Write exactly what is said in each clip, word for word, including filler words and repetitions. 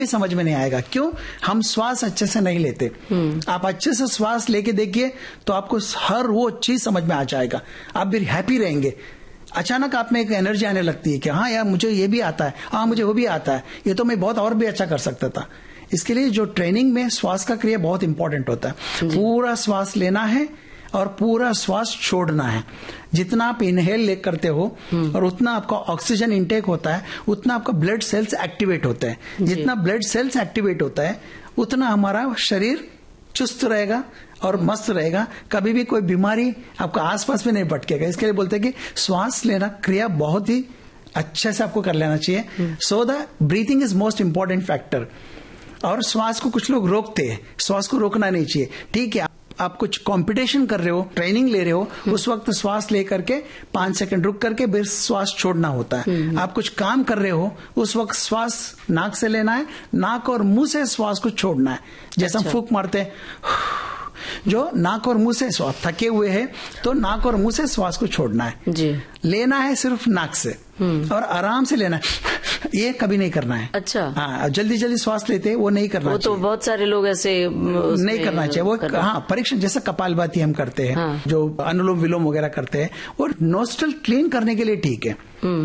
समझ में नहीं आएगा। क्यों? हम श्वास अच्छे से नहीं लेते। आप अच्छे से श्वास लेके देखिए तो आपको हर वो चीज समझ में आ जाएगा, आप फिर हैप्पी रहेंगे। अचानक आप में एक एनर्जी आने लगती है कि हाँ यार मुझे ये भी आता है, हाँ मुझे वो भी आता है, ये तो मैं बहुत और भी अच्छा कर सकता था। इसके लिए जो ट्रेनिंग में श्वास का क्रिया बहुत इंपॉर्टेंट होता है। पूरा श्वास लेना है और पूरा श्वास छोड़ना है। जितना आप इनहेल ले करते हो और उतना आपका ऑक्सीजन इंटेक होता है, उतना आपका ब्लड सेल्स एक्टिवेट होते हैं। जितना ब्लड सेल्स एक्टिवेट होता है उतना हमारा शरीर चुस्त रहेगा और मस्त रहेगा। कभी भी कोई बीमारी आपका आसपास में नहीं भटकेगा। इसके लिए बोलते हैं कि श्वास लेना क्रिया बहुत ही अच्छे से आपको कर लेना चाहिए। So the breathing is most important factor. और श्वास को कुछ लोग रोकते हैं, श्वास को रोकना नहीं चाहिए। ठीक है, आप कुछ कंपटीशन कर रहे हो, ट्रेनिंग ले रहे हो, उस वक्त श्वास लेकर के पांच सेकंड रुक करके फिर श्वास छोड़ना होता है। आप कुछ काम कर रहे हो, उस वक्त श्वास नाक से लेना है, नाक और मुंह से श्वास को छोड़ना है। जैसे हम फूंक मारते हैं, जो नाक और मुंह से श्वास, थके हुए हैं तो नाक और मुंह से श्वास को छोड़ना है जी। लेना है सिर्फ नाक से और आराम से लेना है, ये कभी नहीं करना है। अच्छा। हाँ, जल्दी जल्दी श्वास लेते हैं वो नहीं करना वो चाहिए। तो बहुत सारे लोग ऐसे नहीं करना चाहिए वो। हाँ, परीक्षण जैसे कपालभाति हम करते हैं, हाँ। जो अनुलोम विलोम वगैरह करते हैं, वो नोस्ट्रल क्लीन करने के लिए ठीक है,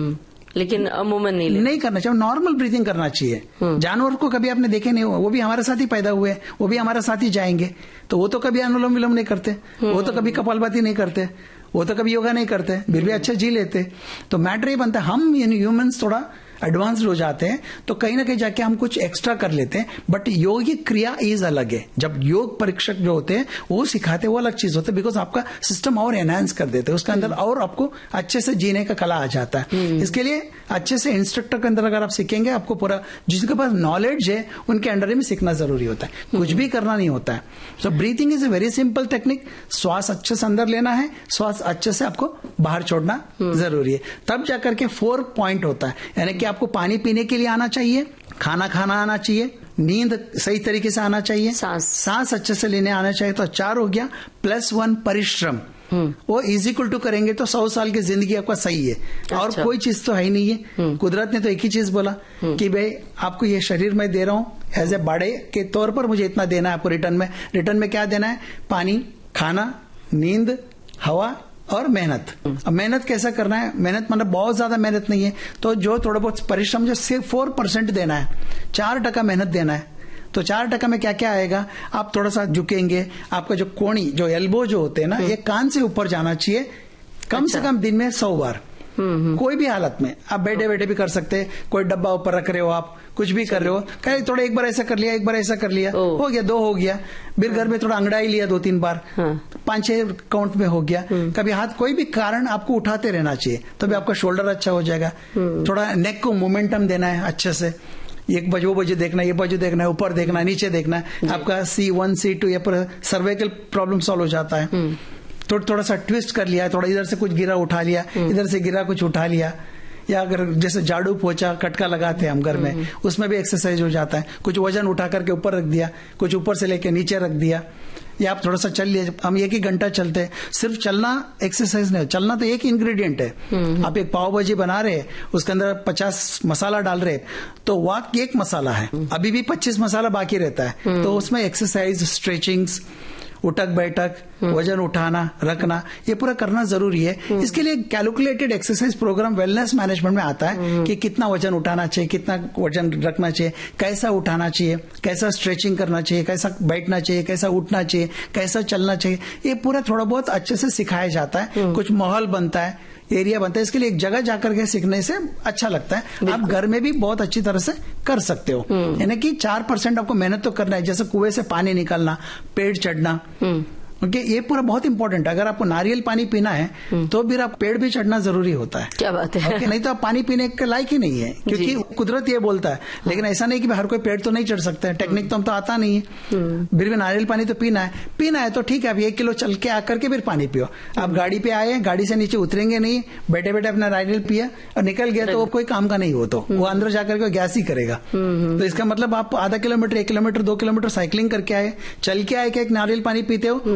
लेकिन अमूमन नहीं नहीं करना चाहिए। नॉर्मल ब्रीथिंग करना चाहिए। जानवर को कभी आपने देखे नहीं हो, वो भी हमारे साथ ही पैदा हुए, वो भी हमारे साथ ही जाएंगे, तो वो तो कभी अनुलोम विलोम नहीं करते, वो तो कभी कपालभाति नहीं करते, वो तो कभी योगा नहीं करते, फिर भी अच्छे जी लेते। तो मैटर ये बनता है, हम ह्यूमंस थोड़ा एडवांस्ड हो जाते हैं तो कहीं ना कहीं जाके हम कुछ एक्स्ट्रा कर लेते हैं। बट योगिक क्रिया इज अलग है। जब योग परीक्षक जो होते हैं वो सिखाते हैं, वो अलग चीज होता है, बिकॉज आपका सिस्टम और एनहांस कर देते हैं, उसके अंदर और आपको अच्छे से जीने का कला आ जाता है। इसके लिए अच्छे से इंस्ट्रक्टर के अंदर अगर आप सीखेंगे, आपको पूरा जिसके पास नॉलेज है उनके अंडर में सीखना जरूरी होता है, कुछ भी करना नहीं होता है। सो breathing is a very simple technique. श्वास अच्छे से अंदर लेना है, श्वास अच्छे से आपको बाहर छोड़ना जरूरी है। तब जाकर के फोर पॉइंट होता है, यानी कि आपको पानी पीने के लिए आना चाहिए, खाना खाना आना चाहिए, नींद सही तरीके से आना चाहिए, सांस सांस अच्छे से लेने आना चाहिए। तो चार हो गया, प्लस वन परिश्रम। वो इज इक्वल टू करेंगे तो सौ साल की जिंदगी आपका सही है। अच्छा। और कोई चीज तो है ही नहीं है। कुदरत ने तो एक ही चीज बोला कि भाई आपको ये शरीर मैं दे रहा हूं एज ए बाड़े के तौर पर, मुझे इतना देना है आपको रिटर्न में। रिटर्न में क्या देना है? पानी, खाना, नींद, हवा और मेहनत। अब मेहनत कैसा करना है? मेहनत मतलब बहुत ज्यादा मेहनत नहीं है, तो जो थोड़ा बहुत परिश्रम, जो सिर्फ फोर परसेंट देना है, चार टका मेहनत देना है। तो चार टका में क्या क्या आएगा? आप थोड़ा सा झुकेंगे, आपका जो कोणी, जो एल्बो जो होते हैं ना, ये कान से ऊपर जाना चाहिए कम अच्छा। से कम दिन में सौ बार। कोई भी हालत में आप बैठे बैठे भी कर सकते हैं। कोई डब्बा ऊपर रख रहे हो, आप कुछ भी कर रहे हो, कहीं थोड़ा एक बार ऐसा कर लिया, एक बार ऐसा कर लिया, हो गया, दो हो गया। फिर घर में थोड़ा अंगड़ाई लिया दो तीन बार, पांच छह काउंट में हो गया। कभी हाथ, कोई भी कारण आपको उठाते रहना चाहिए, तभी आपका शोल्डर अच्छा हो जाएगा। थोड़ा नेक को मोमेंटम देना है अच्छे से, एक बाजू वो बाजू देखना है, ये बाजू देखना है, ऊपर देखना है, नीचे देखना है। आपका सी वन सी टू या पर सर्वाइकल प्रॉब्लम सॉल्व हो जाता है। तो थोड़ा सा ट्विस्ट कर लिया, थोड़ा इधर से कुछ गिरा उठा लिया, इधर से गिरा कुछ उठा लिया। या अगर जैसे झाड़ू पोछा कटका लगाते हैं हम घर में, उसमें भी एक्सरसाइज हो जाता है। कुछ वजन उठा करके ऊपर रख दिया, कुछ ऊपर से लेके नीचे रख दिया, या आप थोड़ा सा चल लिए। हम एक ही घंटा चलते हैं, सिर्फ चलना एक्सरसाइज नहीं, चलना तो एक इंग्रेडिएंट है। आप एक पाव भाजी बना रहे, उसके अंदर पचास मसाला डाल रहे, तो वॉक एक मसाला है, अभी भी पच्चीस मसाला बाकी रहता है। तो उसमें एक्सरसाइज, स्ट्रेचिंग्स, उठक बैठक, वजन उठाना रखना, ये पूरा करना जरूरी है। इसके लिए calculated exercise programme wellness management में आता है कि कितना वजन उठाना चाहिए, कितना वजन रखना चाहिए, कैसा उठाना चाहिए, कैसा स्ट्रेचिंग करना चाहिए, कैसा बैठना चाहिए, कैसा उठना चाहिए, कैसा चलना चाहिए। ये पूरा थोड़ा बहुत अच्छे से सिखाया जाता है। कुछ माहौल बनता है, एरिया बनता है। इसके लिए एक जगह जाकर के सीखने से अच्छा लगता है। आप घर में भी बहुत अच्छी तरह से कर सकते हो। यानी कि चार परसेंट आपको मेहनत तो करना है, जैसे कुएं से पानी निकालना, पेड़ चढ़ना, ओके, ये पूरा बहुत इंपॉर्टेंट है। अगर आपको नारियल पानी पीना है तो फिर आप पेड़ भी चढ़ना जरूरी होता है। क्या बात है। ओके, नहीं तो आप पानी पीने के लायक ही नहीं है, क्योंकि कुदरत ये बोलता है। लेकिन ऐसा नहीं कि हर कोई पेड़ तो नहीं चढ़ सकता है, टेक्निक तो हम तो आता नहीं है, फिर भी नारियल पानी तो पीना है। पीना है तो ठीक है, आप एक किलो चल के आकर के फिर पानी पियो। आप गाड़ी पे आए, गाड़ी से नीचे उतरेंगे नहीं, बैठे बैठे अपना नारियल पिया और निकल गया, तो वो कोई काम का नहीं हो, तो वो अंदर जाकर के गैस ही करेगा। तो इसका मतलब आप आधा किलोमीटर, एक किलोमीटर, दो किलोमीटर साइकिलिंग करके आए, चल के आए कि एक नारियल पानी पीते हो,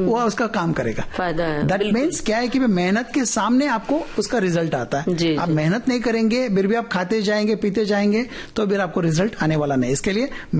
वो उसका काम करेगा। फायदा है। दैट मीन्स क्या है कि मेहनत के सामने आपको उसका रिजल्ट आता है। जी, आप जी। मेहनत नहीं करेंगे, फिर भी आप खाते जाएंगे, पीते जाएंगे, तो फिर आपको रिजल्ट आने वाला नहीं। इसके लिए